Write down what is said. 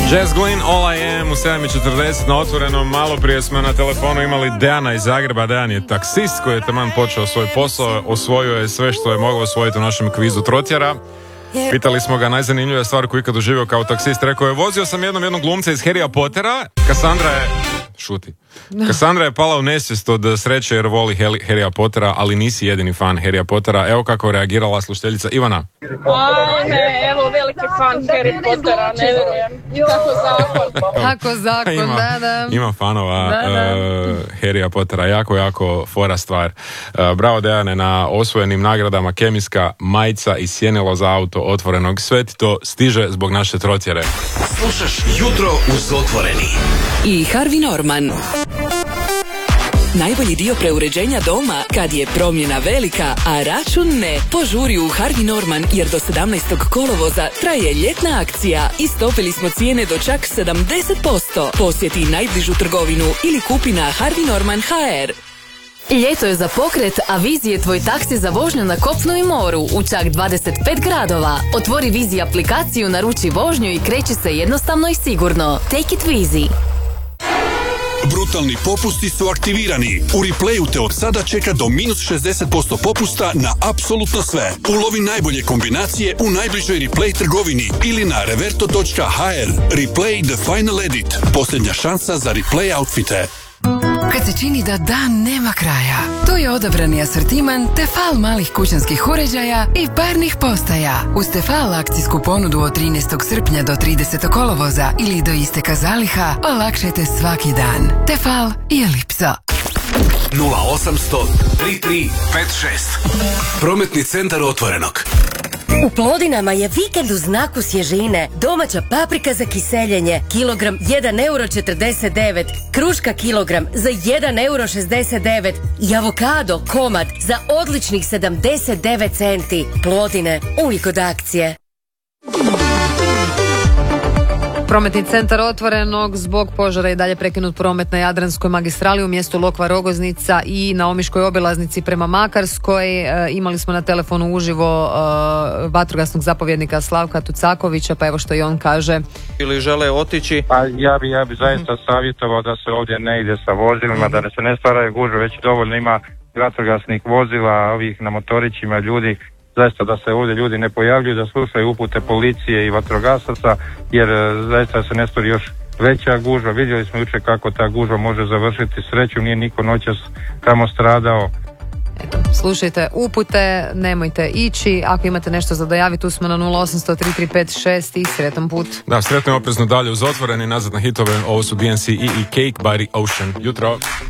Jazz Glynn, All I Am u 7:40 na Otvorenom. Malo prije smo na telefonu imali Dejana iz Zagreba. Dejan je taksist koji je taman počeo svoj posao, osvojio je sve što je mogao osvojiti u našem kvizu Trotjera. Pitali smo ga najzanimljivija stvar koju ikad doživio kao taksist. Rekao je, vozio sam jednog glumca iz Harrya Pottera. Kassandra je pala u nesvijest od sreće jer voli Harrya Pottera, ali nisi jedini fan Harrya Pottera. Evo kako je reagirala slušateljica Ivana. Ne, evo veliki fan Harry Pottera, ne vjerujem. Kako zakon, da. Ima fanova Harrya Pottera, jako fora stvar. Bravo Dejane na osvojenim nagradama, kemijska majica i sjenilo za auto Otvorenog. Sve ti to stiže zbog naše Trotjere. Slušaš Jutro uz Otvoreni. I Harvey Norman. Najbolji dio preuređenja doma kad je promjena velika, a račun ne. Požuri u Harvey Norman jer do 17. kolovoza traje ljetna akcija i stopili smo cijene do čak 70%. Posjeti najbližu trgovinu ili kupi na Harvey Norman HR. Ljeto je za pokret, a Vizi je tvoj taksi za vožnju na kopnu i moru u čak 25 gradova. Otvori Vizi aplikaciju, naruči vožnju i kreći se jednostavno i sigurno. Take it Vizi. Brutalni popusti su aktivirani. U Replayu te od sada čeka do minus 60% popusta na apsolutno sve. Ulovi najbolje kombinacije u najbližoj Replay trgovini ili na reverto.hr. Replay The Final Edit. Posljednja šansa za Replay outfite. Kad se čini da dan nema kraja, tu je odabrani asortiman Tefal malih kućanskih uređaja i parnih postaja. Uz Tefal akcijsku ponudu od 13. srpnja do 30. kolovoza ili do isteka zaliha, olakšajte svaki dan. Tefal i Elipso. 0800 33 56. Prometni centar Otvorenog. U Plodinama je vikend u znaku svježine. Domaća paprika za kiseljenje, kilogram 1,49 €, kruška kilogram za 1,69 € i avokado komad za odličnih 79 centi. Plodine, uvijek od akcije. Prometni centar Otvorenog zbog požara je dalje prekinut promet na Jadranskoj magistrali u mjestu Lokva Rogoznica i na Omiškoj obilaznici prema Makarskoj. Imali smo na telefonu uživo vatrogasnog zapovjednika Slavka Tucakovića, pa evo što i on kaže. Ili žele otići? Pa ja bi zaista savjetovao da se ovdje ne ide sa vozilima, da se ne stvaraju gužve, već dovoljno ima vatrogasnih vozila, ovih na motorićima ljudi. Zaista da se ovdje ljudi ne pojavljuju, da slušaju upute policije i vatrogasaca, jer zaista se ne stvori još veća gužva. Vidjeli smo jučer kako ta gužva može završiti. Srećom nije niko noćas tamo stradao. Eto, slušajte upute, nemojte ići. Ako imate nešto za dojaviti, tu smo na 0800 3356 i sretan put. Da, sretno i oprezno dalje uz Otvoreni, nazad na hitove. Ovo su BNC i Cake by the Ocean. Jutro.